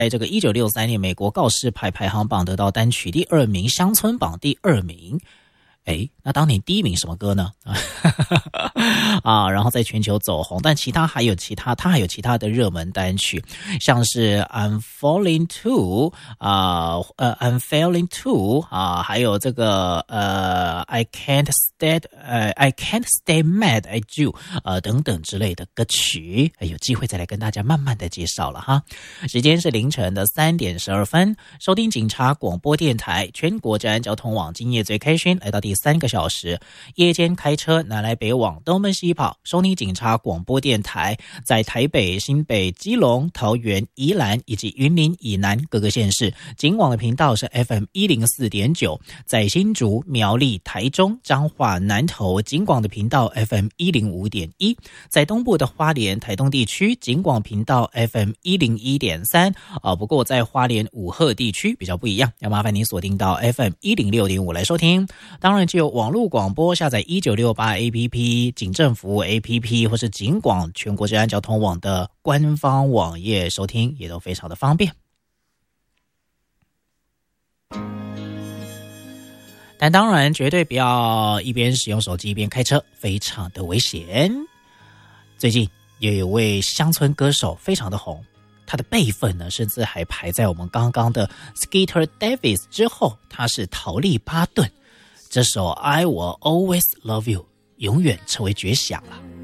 在这个1963年美国告示牌排行榜得到单曲第2名，乡村榜第2名。那当年第1名什么歌呢？然后在全球走红，但它还有其他的热门单曲，像是 I'm Falling To I'm Failing To 还有这个I Can't Stay Mad at You 等等之类的歌曲，有机会再来跟大家慢慢的介绍了哈。时间是凌晨的3点12分，收听警察广播电台全国治安交通网，今夜最开心，来到第3个小时，夜间开车南来北往东奔西跑，收听警察广播电台，在台北、新北、基隆、桃园、宜兰以及云林以南各个县市，警广的频道是 FM104.9， 在新竹、苗栗、台中、彰化、南投，警广的频道 FM105.1， 在东部的花莲、台东地区，警广频道 FM101.3， 不过在花莲武鹤地区比较不一样，要麻烦您锁定到 FM106.5 来收听。当然，就有网络广播，下载1968 APP、警政服务 APP 或是警广全国治安交通网的官方网页收听，也都非常的方便。但当然，绝对不要一边使用手机一边开车，非常的危险。最近也有位乡村歌手非常的红，他的辈分呢，甚至还排在我们刚刚的 Skeeter Davis 之后，他是陶丽巴顿。这首 I Will Always Love You 永远成为绝响了。